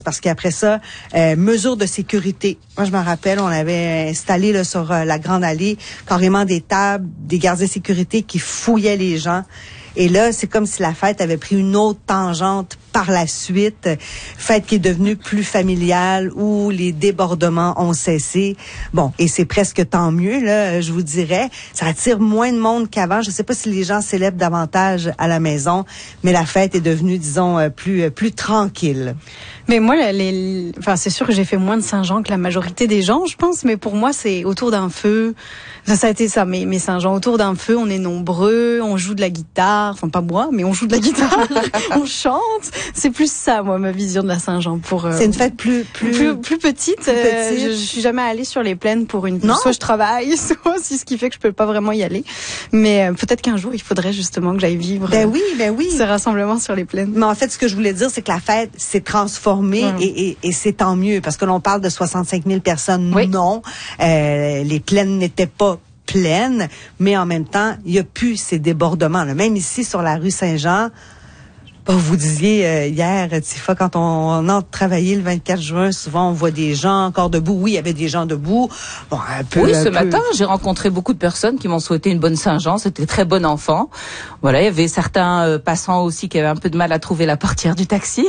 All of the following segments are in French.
Parce qu'après ça, mesures de sécurité. Moi, je me rappelle, on avait installé là, sur la Grande Allée carrément des tables, des gardiens de sécurité qui fouillaient les gens. Et là, c'est comme si la fête avait pris une autre tangente par la suite, fête qui est devenue plus familiale, où les débordements ont cessé. Bon, et c'est presque tant mieux, là, je vous dirais. Ça attire moins de monde qu'avant. Je sais pas si les gens célèbrent davantage à la maison, mais la fête est devenue, disons, plus tranquille. Mais moi, c'est sûr que j'ai fait moins de Saint-Jean que la majorité des gens, je pense, mais pour moi, c'est autour d'un feu. Ça a été ça, mes Saint-Jean, autour d'un feu, on est nombreux, on joue de la guitare, enfin pas moi, mais on joue de la guitare, on chante. C'est plus ça, moi, ma vision de la Saint-Jean. C'est une fête plus petite. Je suis jamais allée sur les plaines pour une. Non. Soit je travaille, soit c'est ce qui fait que je peux pas vraiment y aller. Mais peut-être qu'un jour, il faudrait justement que j'aille vivre. Ben oui. Ce rassemblement sur les plaines. Mais en fait, ce que je voulais dire, c'est que la fête s'est transformée et c'est tant mieux parce que l'on parle de 65 000 personnes. Oui. Non, les plaines n'étaient pas pleines, mais en même temps, il y a plus ces débordements. Là. Même ici, sur la rue Saint-Jean, vous disiez hier, Tifa, quand on entre travailler le 24 juin, souvent on voit des gens encore debout. Oui, il y avait des gens debout. Bon, ce matin, j'ai rencontré beaucoup de personnes qui m'ont souhaité une bonne Saint-Jean. C'était très bon enfant. Voilà, il y avait certains passants aussi qui avaient un peu de mal à trouver la portière du taxi.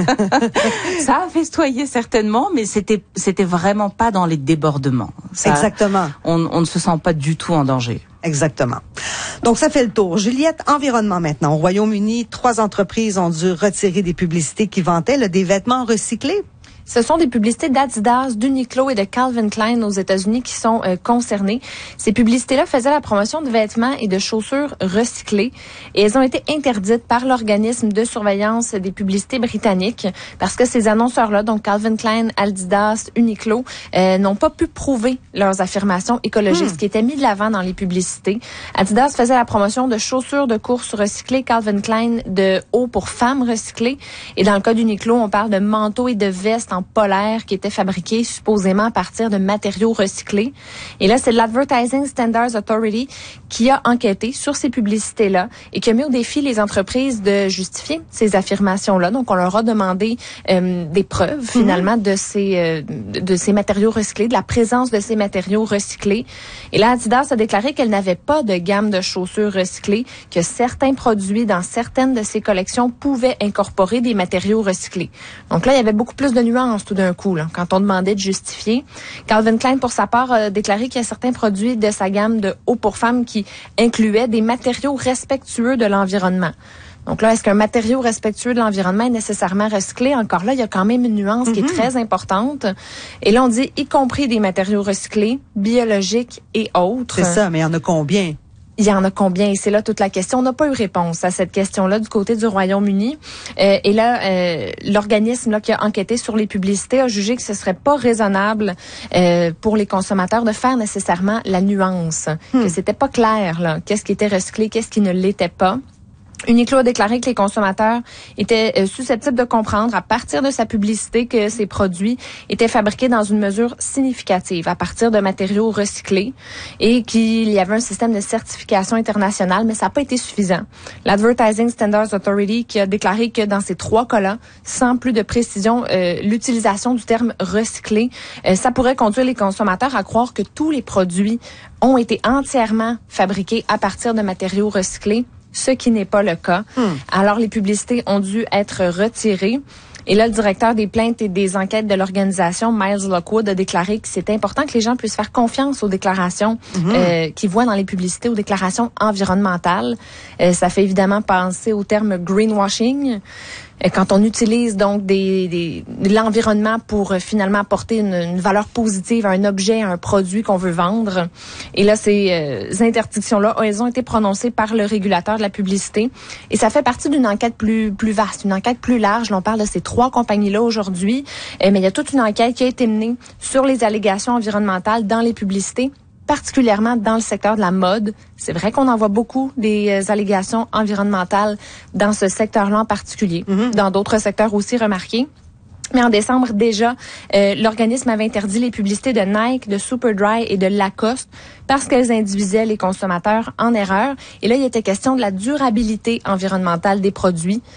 Ça a festoyé certainement, mais c'était vraiment pas dans les débordements. Exactement. On ne se sent pas du tout en danger. Exactement. Donc, ça fait le tour. Juliette, environnement maintenant. Au Royaume-Uni, 3 entreprises ont dû retirer des publicités qui vantaient des vêtements recyclés. Ce sont des publicités d'Adidas, d'Uniqlo et de Calvin Klein aux États-Unis qui sont concernées. Ces publicités-là faisaient la promotion de vêtements et de chaussures recyclés et elles ont été interdites par l'organisme de surveillance des publicités britanniques parce que ces annonceurs-là, donc Calvin Klein, Adidas, Uniqlo, n'ont pas pu prouver leurs affirmations écologistes qui étaient mises de l'avant dans les publicités. Adidas faisait la promotion de chaussures de course recyclées, Calvin Klein de haut pour femmes recyclées et dans le cas d'Uniqlo, on parle de manteaux et de vestes en polaire qui étaient fabriqués supposément à partir de matériaux recyclés. Et là, c'est l'Advertising Standards Authority qui a enquêté sur ces publicités-là et qui a mis au défi les entreprises de justifier ces affirmations-là. Donc, on leur a demandé des preuves, finalement, de ces matériaux recyclés, de la présence de ces matériaux recyclés. Et là, Adidas a déclaré qu'elle n'avait pas de gamme de chaussures recyclées, que certains produits dans certaines de ses collections pouvaient incorporer des matériaux recyclés. Donc là, il y avait beaucoup plus de nuances tout d'un coup, là, quand on demandait de justifier. Calvin Klein, pour sa part, a déclaré qu'il y a certains produits de sa gamme de haut pour femmes qui incluaient des matériaux respectueux de l'environnement. Donc là, est-ce qu'un matériau respectueux de l'environnement est nécessairement recyclé? Encore là, il y a quand même une nuance qui est très importante. Et là, on dit y compris des matériaux recyclés, biologiques et autres. C'est ça, mais il y en a combien? Il y en a combien? Et c'est là toute la question. On n'a pas eu réponse à cette question-là du côté du Royaume-Uni. Et là, l'organisme qui a enquêté sur les publicités a jugé que ce serait pas raisonnable pour les consommateurs de faire nécessairement la nuance. Que c'était pas clair, là, qu'est-ce qui était recyclé, qu'est-ce qui ne l'était pas. Uniqlo a déclaré que les consommateurs étaient susceptibles de comprendre à partir de sa publicité que ces produits étaient fabriqués dans une mesure significative à partir de matériaux recyclés et qu'il y avait un système de certification internationale, mais ça n'a pas été suffisant. L'Advertising Standards Authority qui a déclaré que dans ces 3 cas-là, sans plus de précision, l'utilisation du terme recyclé, ça pourrait conduire les consommateurs à croire que tous les produits ont été entièrement fabriqués à partir de matériaux recyclés, ce qui n'est pas le cas. Alors, les publicités ont dû être retirées. Et là, le directeur des plaintes et des enquêtes de l'organisation, Miles Lockwood, a déclaré que c'est important que les gens puissent faire confiance aux déclarations qu'ils voient dans les publicités, aux déclarations environnementales. Ça fait évidemment penser au terme greenwashing. Quand on utilise donc l'environnement pour finalement apporter une valeur positive à un objet, à un produit qu'on veut vendre. Et là, ces interdictions-là, elles ont été prononcées par le régulateur de la publicité. Et ça fait partie d'une enquête plus vaste, une enquête plus large. Là, on parle de ces 3 compagnies-là aujourd'hui. Mais il y a toute une enquête qui a été menée sur les allégations environnementales dans les publicités, particulièrement dans le secteur de la mode. C'est vrai qu'on en voit beaucoup des allégations environnementales dans ce secteur-là en particulier, dans d'autres secteurs aussi remarqués. Mais en décembre, déjà, l'organisme avait interdit les publicités de Nike, de Superdry et de Lacoste parce qu'elles induisaient les consommateurs en erreur. Et là, il était question de la durabilité environnementale des produits.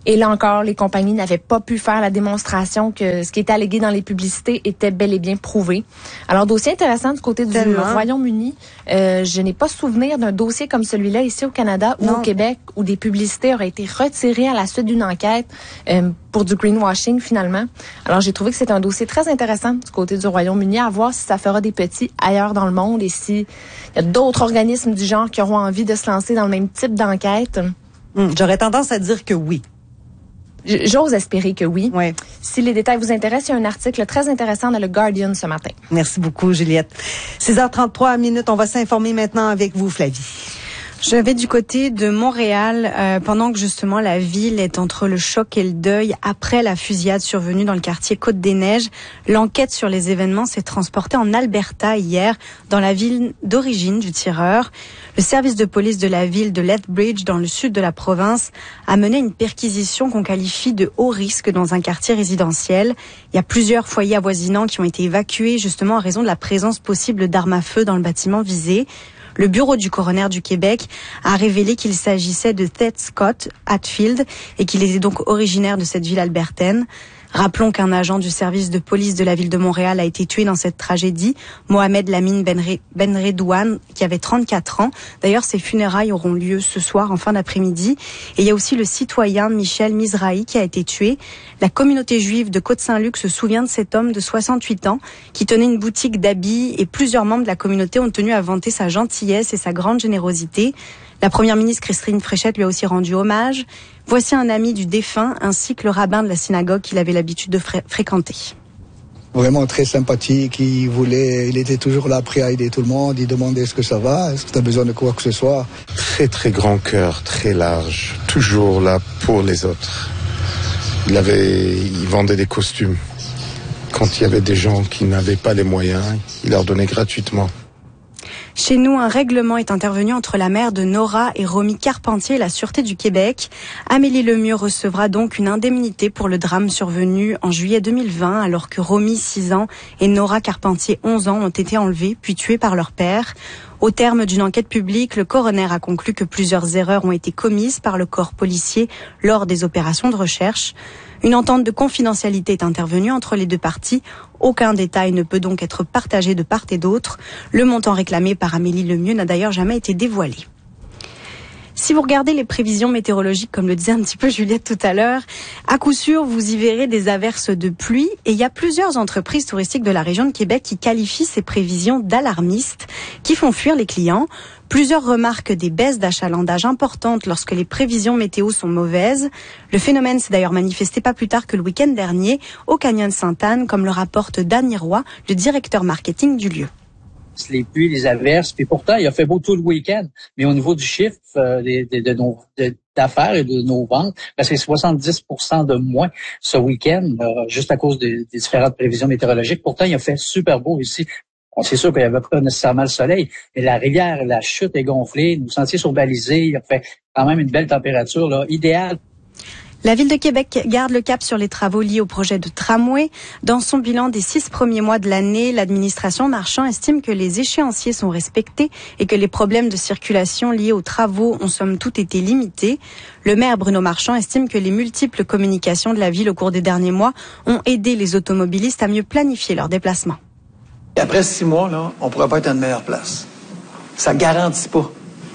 Et là encore, les compagnies n'avaient pas pu faire la démonstration que ce qui était allégué dans les publicités était bel et bien prouvé. Alors, dossier intéressant du côté du Royaume-Uni. Je n'ai pas souvenir d'un dossier comme celui-là ici au Canada ou au Québec où des publicités auraient été retirées à la suite d'une enquête pour du greenwashing finalement. Alors, j'ai trouvé que c'est un dossier très intéressant du côté du Royaume-Uni à voir si ça fera des petits ailleurs dans le monde et s'il y a d'autres organismes du genre qui auront envie de se lancer dans le même type d'enquête. J'aurais tendance à dire que oui. J'ose espérer que oui. Ouais. Si les détails vous intéressent, il y a un article très intéressant dans le Guardian ce matin. Merci beaucoup, Juliette. 6h33 minutes, on va s'informer maintenant avec vous, Flavie. Je vais du côté de Montréal pendant que justement la ville est entre le choc et le deuil après la fusillade survenue dans le quartier Côte-des-Neiges. L'enquête sur les événements s'est transportée en Alberta hier, dans la ville d'origine du tireur. Le service de police de la ville de Lethbridge, dans le sud de la province, a mené une perquisition qu'on qualifie de haut risque dans un quartier résidentiel. Il y a plusieurs foyers avoisinants qui ont été évacués justement en raison de la présence possible d'armes à feu dans le bâtiment visé. Le bureau du coroner du Québec a révélé qu'il s'agissait de Ted Scott Hatfield et qu'il était donc originaire de cette ville albertaine. Rappelons qu'un agent du service de police de la ville de Montréal a été tué dans cette tragédie, Mohamed Lamine Benredouane, qui avait 34 ans. D'ailleurs, ses funérailles auront lieu ce soir en fin d'après-midi. Et il y a aussi le citoyen Michel Mizrahi qui a été tué. La communauté juive de Côte-Saint-Luc se souvient de cet homme de 68 ans qui tenait une boutique d'habits et plusieurs membres de la communauté ont tenu à vanter sa gentillesse et sa grande générosité. La première ministre Christine Fréchette lui a aussi rendu hommage. Voici un ami du défunt ainsi que le rabbin de la synagogue qu'il avait l'habitude de fréquenter. Vraiment très sympathique, il était toujours là prêt à aider tout le monde, il demandait est-ce que ça va, est-ce que tu as besoin de quoi que ce soit. Très très grand cœur, très large, toujours là pour les autres. Il vendait des costumes. Quand il y avait des gens qui n'avaient pas les moyens, il leur donnait gratuitement. Chez nous, un règlement est intervenu entre la mère de Nora et Romy Carpentier et la Sûreté du Québec. Amélie Lemieux recevra donc une indemnité pour le drame survenu en juillet 2020, alors que Romy, 6 ans, et Nora Carpentier, 11 ans, ont été enlevés puis tués par leur père. Au terme d'une enquête publique, le coroner a conclu que plusieurs erreurs ont été commises par le corps policier lors des opérations de recherche. Une entente de confidentialité est intervenue entre les deux parties. Aucun détail ne peut donc être partagé de part et d'autre. Le montant réclamé par Amélie Lemieux n'a d'ailleurs jamais été dévoilé. Si vous regardez les prévisions météorologiques, comme le disait un petit peu Juliette tout à l'heure, à coup sûr, vous y verrez des averses de pluie. Et il y a plusieurs entreprises touristiques de la région de Québec qui qualifient ces prévisions d'alarmistes, qui font fuir les clients. Plusieurs remarquent des baisses d'achalandage importantes lorsque les prévisions météo sont mauvaises. Le phénomène s'est d'ailleurs manifesté pas plus tard que le week-end dernier au Canyon de Sainte-Anne, comme le rapporte Danny Roy, le directeur marketing du lieu. Les pluies, les averses, puis pourtant, il a fait beau tout le week-end. Mais au niveau du chiffre d'affaires et de nos ventes, parce que c'est 70% de moins ce week-end, juste à cause des différentes prévisions météorologiques. Pourtant, il a fait super beau ici. C'est sûr qu'il n'y avait pas nécessairement le soleil, mais la rivière, la chute est gonflée, nos sentiers sont balisés, il a fait quand même une belle température là, idéale. La Ville de Québec garde le cap sur les travaux liés au projet de tramway. Dans son bilan des 6 premiers mois de l'année, l'administration Marchand estime que les échéanciers sont respectés et que les problèmes de circulation liés aux travaux ont somme toute été limités. Le maire Bruno Marchand estime que les multiples communications de la ville au cours des derniers mois ont aidé les automobilistes à mieux planifier leurs déplacements. Après 6 mois, là, on pourrait pas être à une meilleure place. Ça garantit pas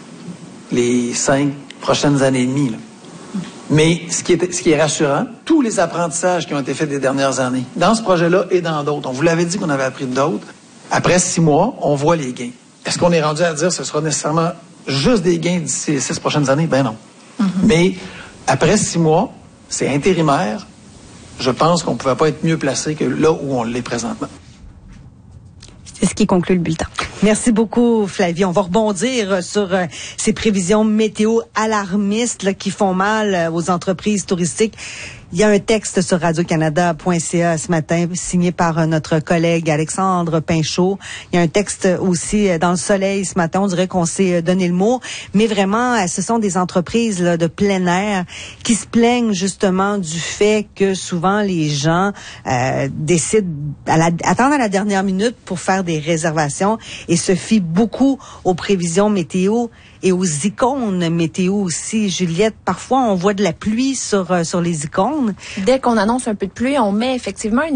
les 5 prochaines années et demie, là. Mais ce qui est rassurant, tous les apprentissages qui ont été faits des dernières années, dans ce projet-là et dans d'autres, on vous l'avait dit qu'on avait appris d'autres, après 6 mois, on voit les gains. Est-ce qu'on est rendu à dire que ce sera nécessairement juste des gains d'ici les 6 prochaines années? Ben non. Mais après 6 mois, c'est intérimaire. Je pense qu'on ne pouvait pas être mieux placé que là où on l'est présentement. C'est ce qui conclut le bulletin. Merci beaucoup, Flavie. On va rebondir sur ces prévisions météo alarmistes là, qui font mal aux entreprises touristiques. Il y a un texte sur radiocanada.ca ce matin signé par notre collègue Alexandre Pinchot. Il y a un texte aussi dans Le Soleil ce matin. On dirait qu'on s'est donné le mot. Mais vraiment, ce sont des entreprises là, de plein air qui se plaignent justement du fait que souvent les gens décident attendre à la dernière minute pour faire des réservations et se fient beaucoup aux prévisions météo. et aux icônes météo aussi. Juliette, parfois on voit de la pluie sur les icônes. Dès qu'on annonce un peu de pluie, on met effectivement une